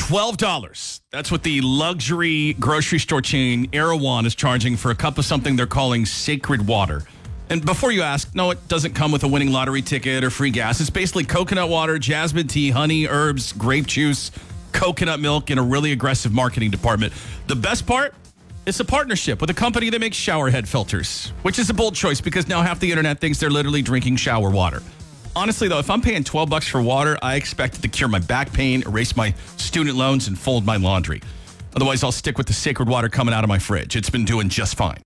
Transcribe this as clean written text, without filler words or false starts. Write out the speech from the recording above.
$12. That's what the luxury grocery store chain Erewhon is charging for a cup of something they're calling sacred water. And before you ask, no, it doesn't come with a winning lottery ticket or free gas. It's basically coconut water, jasmine tea, honey, herbs, grape juice, coconut milk, and a really aggressive marketing department. The best part? It's a partnership with a company that makes shower head filters, which is a bold choice because now half the internet thinks they're literally drinking shower water. Honestly, though, if I'm paying $12 for water, I expect it to cure my back pain, erase my student loans, and fold my laundry. Otherwise, I'll stick with the sacred water coming out of my fridge. It's been doing just fine.